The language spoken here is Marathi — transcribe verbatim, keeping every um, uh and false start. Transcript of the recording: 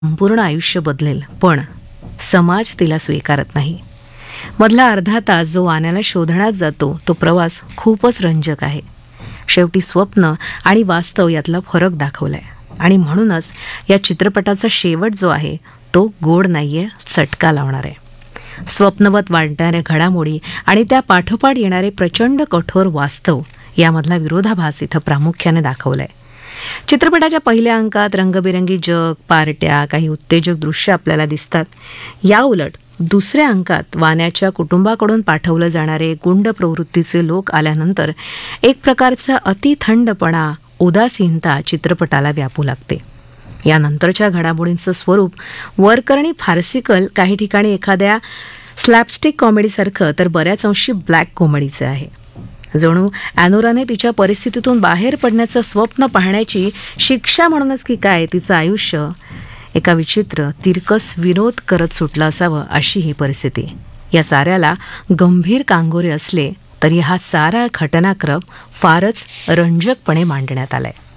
संपूर्ण आयुष्य बदलेल, पण समाज तिला स्वीकारत नाही. मधला अर्धा तास जो वाण्याला शोधण्यात जातो तो प्रवास खूपच रंजक आहे. शेवटी स्वप्न आणि वास्तव यातला फरक दाखवलाय आणि म्हणूनच या चित्रपटाचा शेवट जो आहे तो गोड नाहीये, चटका लावणार आहे. स्वप्नवत वाटणाऱ्या घडामोडी आणि त्या पाठोपाठ येणारे प्रचंड कठोर वास्तव यामधला विरोधाभास इथं प्रामुख्याने दाखवलाय. चित्रपटाच्या पहिल्या अंकात रंगबिरंगी जग, पार्ट्या, काही उत्तेजक दृश्य आपल्याला दिसतात. या उलट दुसऱ्या अंकात वाण्याच्या कुटुंबाकडून पाठवलं जाणारे गुंड प्रवृत्तीचे लोक आल्यानंतर एक प्रकारचा अतिथंडपणा, उदासीनता चित्रपटाला व्यापू लागते. यानंतरच्या घडामोडींचं स्वरूप वरकरणी फार्सिकल, काही ठिकाणी एखाद्या स्लॅपस्टिक कॉमेडीसारखं, तर बऱ्याच अंशी ब्लॅक कॉमेडीचे आहे. जणू ॲनोराने तिच्या परिस्थितीतून बाहेर पडण्याचं स्वप्न पाहण्याची शिक्षा म्हणूनच की काय तिचं आयुष्य एका विचित्र तिरकस विनोद करत सुटलं असावं, अशी ही परिस्थिती. या साऱ्याला गंभीर कांगोरे असले तरी हा सारा घटनाक्रम फारच रंजकपणे मांडण्यात आलाय.